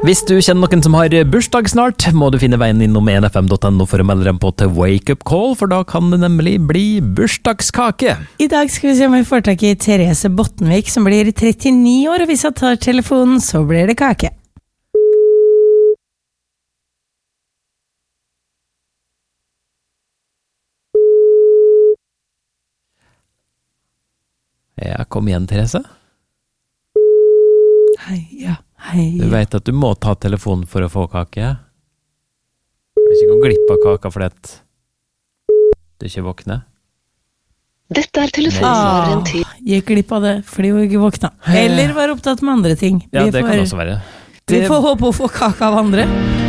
Hvis du kjenner noen som har bursdag snart, må du finne veien innom nfm.no for å melde dem på til Wake Up Call, for da kan det nemlig bli bursdagskake. I dag skal vi se om vi får tak i Therese Bottenvik, som blir 39 år, og hvis jeg tar telefonen, så blir det kake. Ja, kom igjen, Therese. Hei, ja. Hei. Du vet at du må ta telefonen for å få kake. Du vil ikke gå glipp av kaka fordi at du ikke våkner. Dette telefonsvareren til. Gikk glipp av det fordi hun ikke våkna. Eller var opptatt med andre ting. Ja, det kan også være. Vi får håpe å få kaka av andre.